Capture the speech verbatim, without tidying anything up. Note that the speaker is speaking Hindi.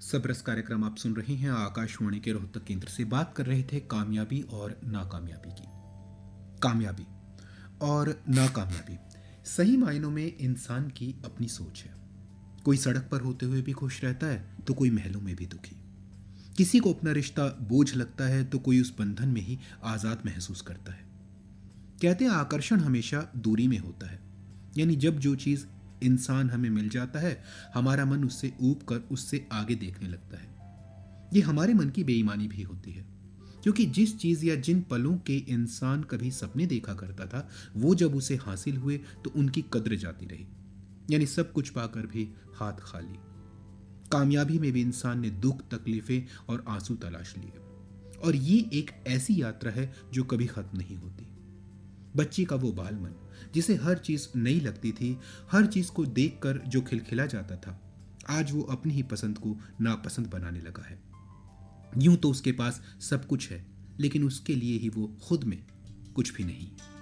सबरस कार्यक्रम आप सुन रहे हैं। आकाशवाणी के रोहतक केंद्र से बात कर रहे थे कामयाबी और नाकामयाबी की। कामयाबी और नाकामयाबी सही मायनों में इंसान की अपनी सोच है। कोई सड़क पर होते हुए भी खुश रहता है तो कोई महलों में भी दुखी। किसी को अपना रिश्ता बोझ लगता है तो कोई उस बंधन में ही आजाद महसूस करता है। कहते हैं आकर्षण हमेशा दूरी में होता है, यानी जब जो चीज इंसान हमें मिल जाता है हमारा मन उससे ऊब कर उससे आगे देखने लगता है। ये हमारे मन की बेईमानी भी होती है, क्योंकि जिस चीज या जिन पलों के इंसान कभी सपने देखा करता था वो जब उसे हासिल हुए तो उनकी कद्र जाती रही, यानी सब कुछ पाकर भी हाथ खाली। कामयाबी में भी इंसान ने दुख, तकलीफें और आंसू तलाश लिए, और ये एक ऐसी यात्रा है जो कभी खत्म नहीं होती। बच्ची का वो बाल मन जिसे हर चीज नई लगती थी, हर चीज को देखकर जो खिलखिला जाता था, आज वो अपनी ही पसंद को नापसंद बनाने लगा है। यूं तो उसके पास सब कुछ है, लेकिन उसके लिए ही वो खुद में कुछ भी नहीं।